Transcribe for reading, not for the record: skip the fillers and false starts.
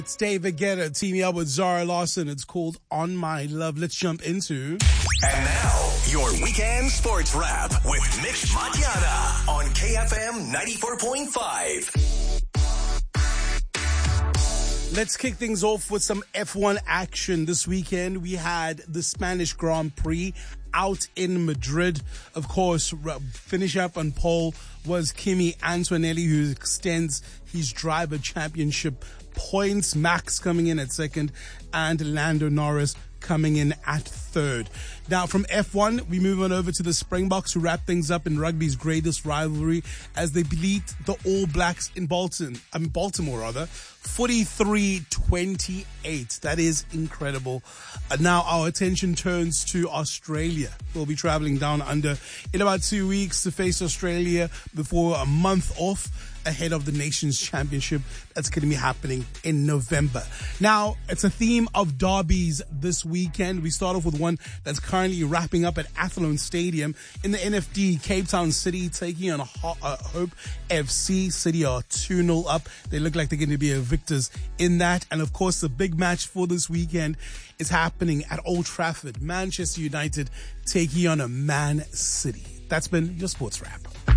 It's David Guetta teaming up with Zara Larson. It's called On My Love. Let's jump into... And now, your weekend sports wrap with Mitch Matiana on KFM 94.5. Let's kick things off with some F1 action. This weekend, we had the Spanish Grand Prix out in Madrid. Of course, finish up on pole was Kimi Antonelli, who extends his driver championship points. Max coming in at second and Lando Norris coming in at third. Now from F1, we move on over to the Springboks, who wrap things up in rugby's greatest rivalry as they beat the All Blacks in Baltimore, 43-28. That is incredible. Now our attention turns to Australia. We'll be traveling down under in about 2 weeks to face Australia before a month off ahead of the Nations Championship that's going to be happening in November. Now, it's a theme of derbies this weekend. We start off with one that's currently wrapping up at Athlone Stadium in the NFD. Cape Town City taking on Hope FC. City are 2-0 up. They look like they're going to be victors in that. And of course, the big match for this weekend is happening at Old Trafford. Manchester United taking on a Man City. That's been your sports wrap.